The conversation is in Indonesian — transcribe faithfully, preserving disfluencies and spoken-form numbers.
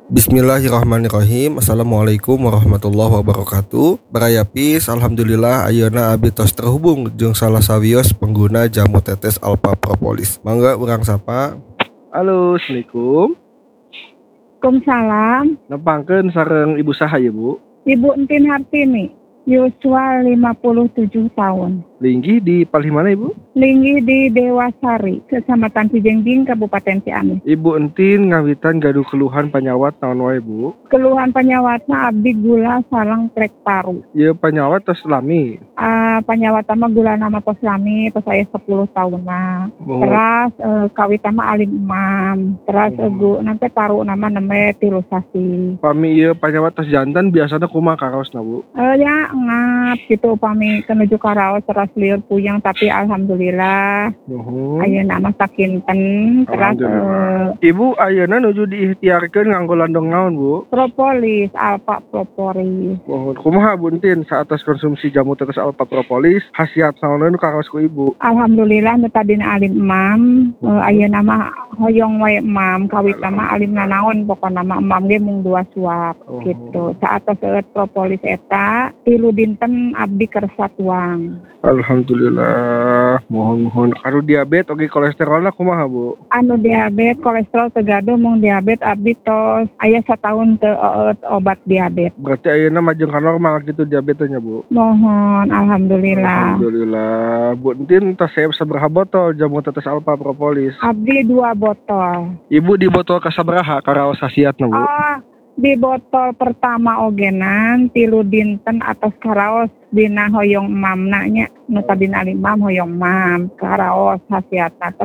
Bismillahirrahmanirrahim. Assalamualaikum warahmatullahi wabarakatuh. Barayapis, alhamdulillah ayeuna abdi tos terhubung jeung salah sawios pengguna jamu tetes Alpha Propolis. Mangga urang sapa. Halo, assalamualaikum. Waalaikumsalam. Nepangkeun sareng ibu saha ya, Bu? Ibu Entin Hartini, yuswa lima puluh tujuh tahun. Linggih di palih mana, Ibu? Linggih di Dewasari, Kecamatan Cijengjing, Kabupaten Ciamis. Ibu Entin ngawitan gaduh keluhan panyawat naon wae, Bu? Keluhan panyawatna abdi gula sareng trek paru. Ieu panyawat tos lami. Uh, panyawat mah gula nama tos lami, tos aya sepuluh tahun mah. Oh. Terus uh, kawit mah alim imam. Terus Oh. egu nanti paru nama neme tilu sasi. Pami ieu panyawat tos jantan biasana kumaha karaosna, Bu? Uh, ya ngap gitu upami kenuju karaos terus liur puyeng tapi alhamdulillah Nuhun. ayeuna mah sakinten. Terus uh, Ibu ayeuna nuju diikhtiarkeun nganggo landong naon, Bu? propolis, alpha propolis. Mohon kumaha Bu Entin saatos konsumsi jamu tetes Alpha Propolis khasiat naon nu karaos ku Ibu? Alhamdulillah nu tadina alim imam, uh, ayeuna mah hoyong wae imam, kawit mah alim nanaon pokona mah imam ge mung dua suap Oh. gitu. Saatos eueuh propolis eta tilu dinten abdi kersa tuang. Alhamdulillah. Mohon-mohon karo diabetes oge kolesterolna kumaha, Bu? Anu diabetes kolesterol tegaduh mung diabetes abdi tos aya satahun teu eueuh obat diabetes. Berarti ayeuna majeng ka normal gitu diabetesnya, Bu? Mohon alhamdulillah. Alhamdulillah. Bu Entin tos saya sabaraha botol jamu tetes Alpha Propolis? Abdi dua botol. Ibu di botol kasabaraha karaos khasiatna, Bu? Oh, di botol pertama ogenan tilu dinten atas karaos dina hoyong mamna nya nu tadina alim imam hoyong mam karaos khasiatna.